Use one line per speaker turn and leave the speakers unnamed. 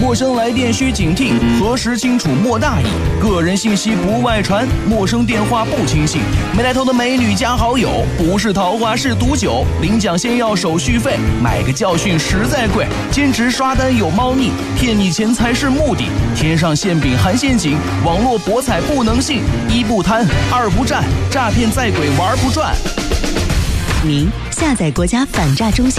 陌生来电需警惕，核实清楚莫大意。个人信息不外传，陌生电话不轻信。没来头的美女加好友，不是桃花是毒酒。领奖先要手续费，买个教训实在贵。兼职刷单有猫腻，骗你钱财是目的。天上馅饼含陷阱，网络博彩不能信。一不贪，二不占，诈骗在鬼玩不转。
您下载国家反诈中心